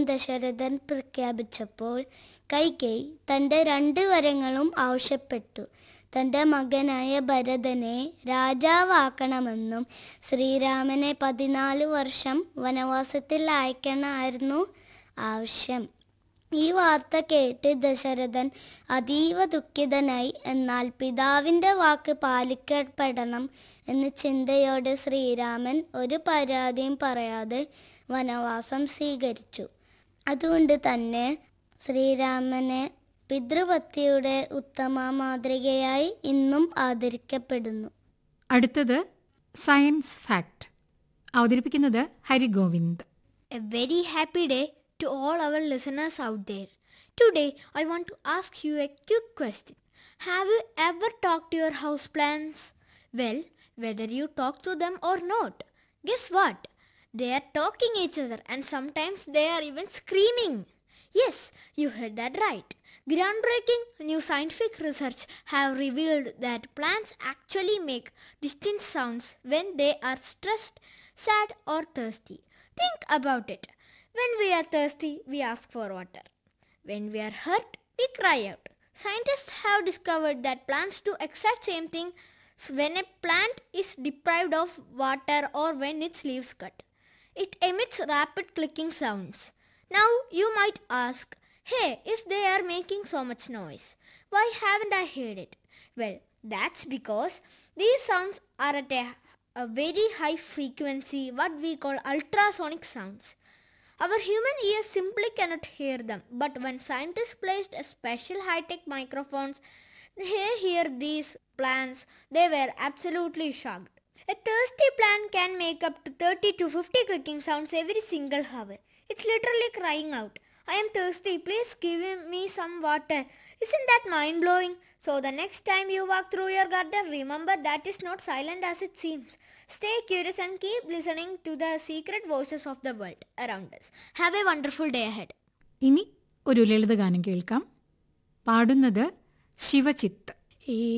ദശരഥൻ പ്രഖ്യാപിച്ചപ്പോൾ കൈകേയി തൻ്റെ 2 വരങ്ങളും ആവശ്യപ്പെട്ടു. തൻ്റെ മകനായ ഭരതനെ രാജാവാക്കണമെന്നും ശ്രീരാമനെ 14 വർഷം വനവാസത്തിൽ അയക്കണമായിരുന്നു ആവശ്യം. ഈ വാർത്ത കേട്ട് ദശരഥൻ അതീവ ദുഃഖിതനായി. എന്നാൽ പിതാവിൻ്റെ വാക്ക് പാലിക്കപ്പെടണം എന്ന ചിന്തയോടെ ശ്രീരാമൻ ഒരു പരാതിയും പറയാതെ വനവാസം സ്വീകരിച്ചു. അതുകൊണ്ട് തന്നെ ശ്രീരാമനെ പിതൃഭക്തിയുടെ ഉത്തമ മാതൃകയായി ഇന്നും ആദരിക്കപ്പെടുന്നു. അടുത്തത് സയൻസ് ഫാക്ട്. അവതരിപ്പിക്കുന്നത് Harigovind. A very happy day to all our listeners out there. Today, I want to ask you a quick question. Have you ever talked to your houseplants? Well, whether you talk to them or not, guess what? They are talking each other and sometimes they are even screaming. Yes, you heard that right. Groundbreaking new scientific research have revealed that plants actually make distinct sounds when they are stressed, sad or thirsty. Think about it. When we are thirsty, we ask for water. When we are hurt, we cry out. Scientists have discovered that plants do exact same thing when a plant is deprived of water or when its leaves cut. It emits rapid clicking sounds. Now you might ask, hey, if they are making so much noise, why haven't I heard it? Well, that's because these sounds are at a very high frequency, what we call ultrasonic sounds. Our human ears simply cannot hear them, but when scientists placed a special high-tech microphones, they hear these plants, they were absolutely shocked. A thirsty plant can make up to 30 to 50 clicking sounds every single hour. It's literally crying out, I am thirsty, please give me some water. Isn't that mind-blowing? So the next time you walk through your garden, remember that is not silent as it seems. Stay curious and keep listening to the secret voices of the world around us. Have a wonderful day ahead. ഇനി ഒരു ലളിതഗാനം കേൾക്കാം. പാടുന്നത് ശിവചിത്ത്.